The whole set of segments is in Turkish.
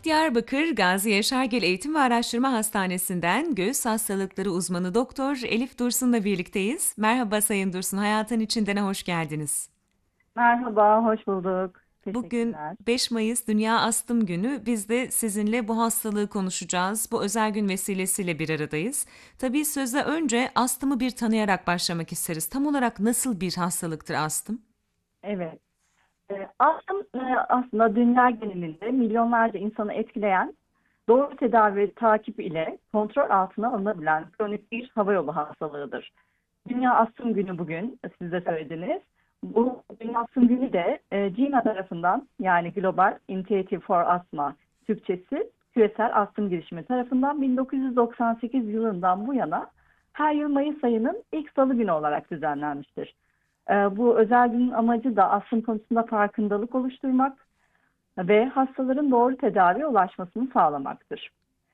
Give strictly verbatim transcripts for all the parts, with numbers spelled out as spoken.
Diyarbakır Gazi Yaşargil Eğitim ve Araştırma Hastanesi'nden göğüs hastalıkları uzmanı Doktor Elif Dursun'la birlikteyiz. Merhaba Sayın Dursun, Hayatın İçinden'e hoş geldiniz. Merhaba, hoş bulduk. Bugün Teşekkürler. beş Mayıs Dünya Astım Günü. Biz de sizinle bu hastalığı konuşacağız. Bu özel gün vesilesiyle bir aradayız. Tabii sözde önce astımı bir tanıyarak başlamak isteriz. Tam olarak nasıl bir hastalıktır astım? Evet, e, astım e, aslında dünya genelinde milyonlarca insanı etkileyen, doğru tedavi ve takip ile kontrol altına alınabilen kronik bir havayolu hastalığıdır. Dünya Astım Günü bugün, siz de söylediniz. Bu Dünya Astım Günü de e, GINA tarafından, yani Global Initiative for Asthma, Türkçesi Küresel Astım Girişimi tarafından bin dokuz yüz doksan sekiz yılından bu yana her yıl Mayıs ayının ilk salı günü olarak düzenlenmiştir. E, bu özel günün amacı da astım konusunda farkındalık oluşturmak ve hastaların doğru tedaviye ulaşmasını sağlamaktır.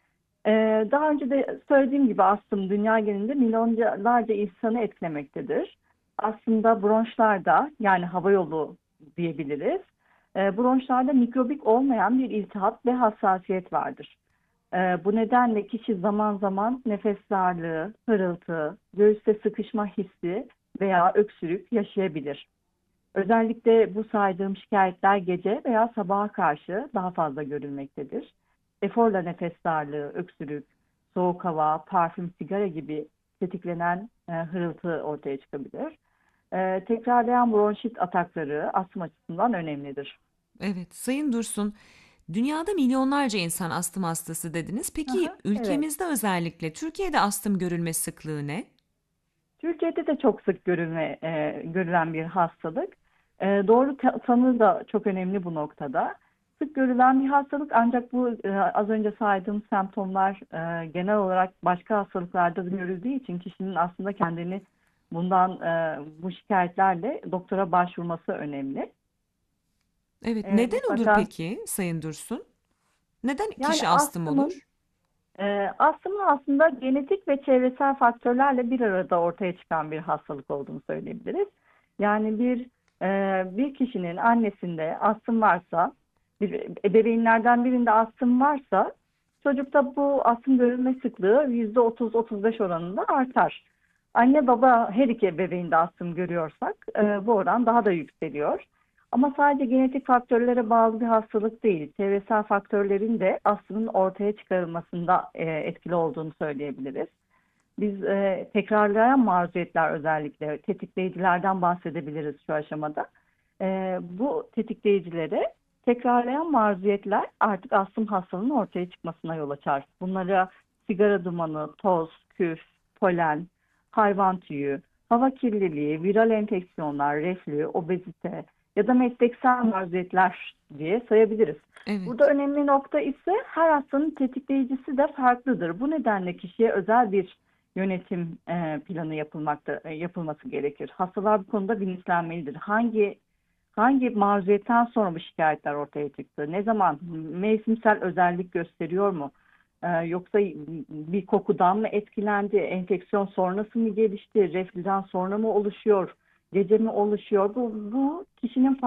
Ee, daha önce de söylediğim gibi astım dünya genelinde milyonlarca insanı etkilemektedir. Aslında bronşlarda, yani hava yolu diyebiliriz. Ee, bronşlarda mikrobik olmayan bir iltihap ve hassasiyet vardır. Ee, bu nedenle kişi zaman zaman nefes darlığı, hırıltı, göğüste sıkışma hissi veya öksürük yaşayabilir. Özellikle bu saydığım şikayetler gece veya sabaha karşı daha fazla görülmektedir. Eforla nefes darlığı, öksürük, soğuk hava, parfüm, sigara gibi tetiklenen e, hırıltı ortaya çıkabilir. E, tekrarlayan bronşit atakları astım açısından önemlidir. Evet, Sayın Dursun, dünyada milyonlarca insan astım hastası dediniz. Peki Aha, evet. ülkemizde özellikle Türkiye'de astım görülme sıklığı ne? Türkiye'de de çok sık görülme, e, görülen bir hastalık. E, doğru ta- tanı da çok önemli bu noktada. Sık görülen bir hastalık, ancak bu e, az önce saydığım semptomlar e, genel olarak başka hastalıklarda da görüldüğü için kişinin aslında kendini bundan e, bu şikayetlerle doktora başvurması önemli. Evet, E, neden olur mutlaka peki Sayın Dursun? Neden yani kişi astım astımın olur? e, astımın aslında genetik ve çevresel faktörlerle bir arada ortaya çıkan bir hastalık olduğunu söyleyebiliriz. Yani bir e, bir kişinin annesinde astım varsa, bir ebeveynlerden birinde astım varsa, çocukta bu astım görülme sıklığı yüzde otuz otuz beş oranında artar. Anne baba her iki ebeveynde astım görüyorsak e, bu oran daha da yükseliyor. Ama sadece genetik faktörlere bağlı bir hastalık değil, çevresel faktörlerin de astımın ortaya çıkarılmasında e, etkili olduğunu söyleyebiliriz. Biz e, tekrarlayan maruziyetler, özellikle tetikleyicilerden bahsedebiliriz şu aşamada. E, bu tetikleyicilere tekrarlayan maruziyetler artık astım hastalığının ortaya çıkmasına yol açar. Bunlara sigara dumanı, toz, küf, polen, hayvan tüyü, hava kirliliği, viral enfeksiyonlar, reflü, obezite ya da mesleksel maruziyetler diye sayabiliriz. Burada Evet. önemli nokta ise her hastanın tetikleyicisi de farklıdır. Bu nedenle kişiye özel bir yönetim e, planı yapılmakta e, yapılması gerekir. Hastalar bu konuda bilinçlenmelidir. Hangi hangi maruziyetten sonra bu şikayetler ortaya çıktı? Ne zaman mevsimsel özellik gösteriyor mu? E, yoksa bir kokudan mı etkilendi? Enfeksiyon sonrası mı gelişti? Reflüden sonra mı oluşuyor? Gece mi oluşuyor? Bu, bu kişinin